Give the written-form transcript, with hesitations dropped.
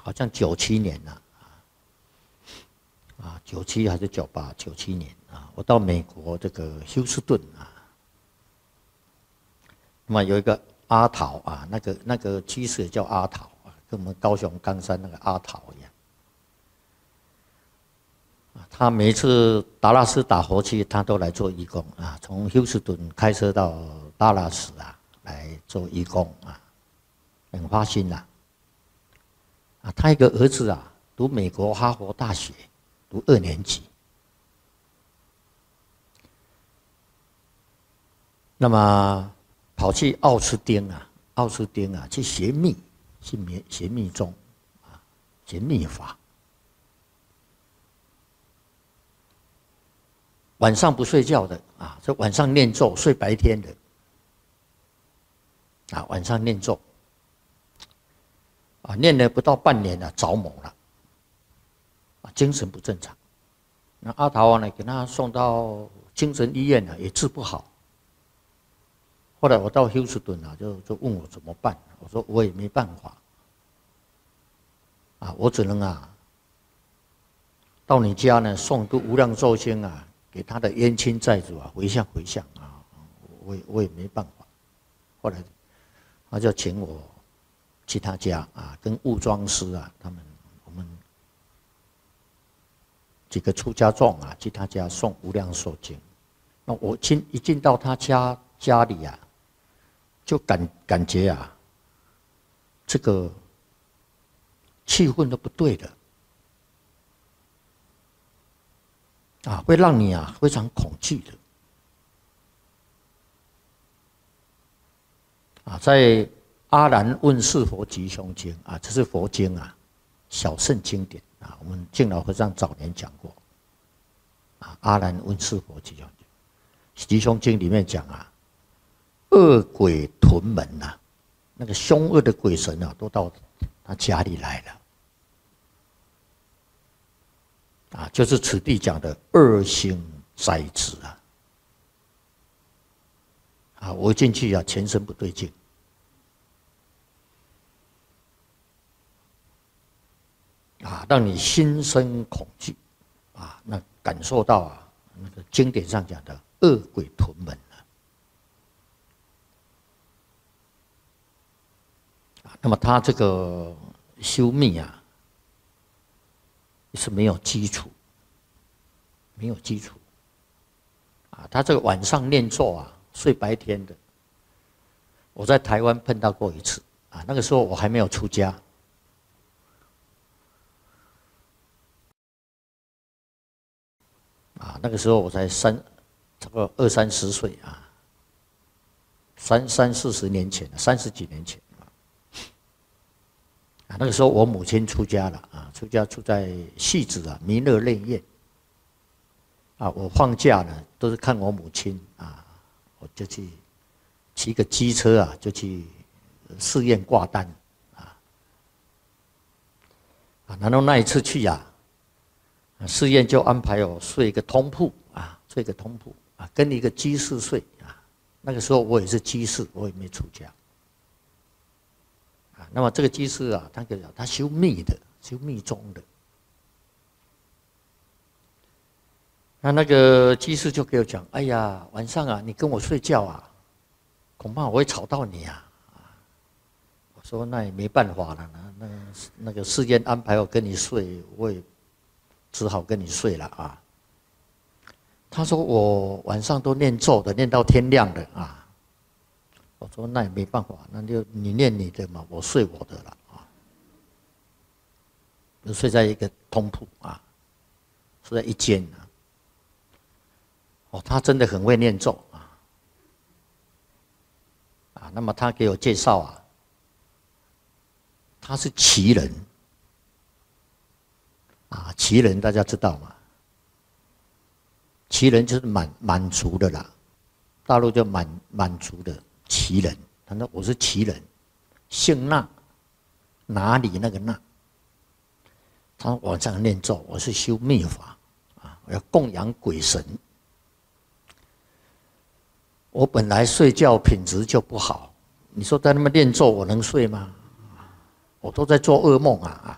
好像97年呐，97还是97年啊，我到美国这个休斯顿啊，那么有一个阿桃啊，那个居士也叫阿桃啊，跟我们高雄冈山那个阿桃一样。他每一次达拉斯打火机，他都来做义工啊，从休斯顿开车到达拉斯啊来做义工啊，很花心呐。他一个儿子啊，读美国哈佛大学，读2年级。那么跑去奥斯汀啊去学密，去学密宗啊，学密法。晚上不睡觉的啊，就晚上念咒，睡白天的啊，晚上念咒啊，念了不到半年了，着魔了啊，精神不正常。那阿桃呢，给他送到精神医院了，也治不好。后来我到休斯顿啊，就问我怎么办，我说我也没办法啊，我只能啊到你家呢诵读无量寿经啊。给他的冤亲债主啊回向啊，我也没办法。后来他就请我去他家啊，跟悟庄师啊我们几个出家众啊去他家诵无量寿经。那我一进到他家里啊，就感觉啊，这个气氛都不对的。啊，会让你啊非常恐惧的。啊，在《阿难问世佛吉凶经》啊，这是佛经啊，小乘经典啊，我们净老和尚早年讲过。啊，《阿难问世佛吉凶经》，吉凶经里面讲啊，恶鬼屯门呐，那个凶恶的鬼神啊，都到他家里来了。啊，就是此地讲的恶星灾之啊！啊，我进去啊，全身不对劲，啊，让你心生恐惧，啊，那感受到啊，那个经典上讲的恶鬼屯门啊，那么他这个修密啊。是没有基础，啊！他这个晚上念咒啊，睡白天的。我在台湾碰到过一次啊，那个时候我还没有出家，啊，那个时候我才差不多20-30岁啊，30-40年前，30几年前。那个时候我母亲出家了啊，出家住在汐止啊弥勒内院啊，我放假呢都是看我母亲啊，我就去骑个机车啊，就去寺院挂单啊，然后那一次去啊，寺院就安排我睡一个通铺啊，跟一个居士睡啊，那个时候我也是居士，我也没出家。那么这个居士啊，他修密的，修密宗的。那个居士就给我讲：“哎呀，晚上啊，你跟我睡觉啊，恐怕我会吵到你啊。”我说：“那也没办法了，那个世间安排我跟你睡，我也只好跟你睡了啊。”他说：“我晚上都念咒的，念到天亮的啊。”我说那也没办法，那就你念你的嘛，我睡我的了啊。就睡在一个通铺啊，睡在一间啊。哦，他真的很会念咒啊。那么他给我介绍啊，他是奇人啊，奇人大家知道吗？奇人就是满族的啦，大陆叫满族的。奇人，他说我是奇人，姓那，哪里那个那？他说晚上念咒，我是修密法啊，我要供养鬼神。我本来睡觉品质就不好，你说在那边念咒，我能睡吗？我都在做噩梦啊！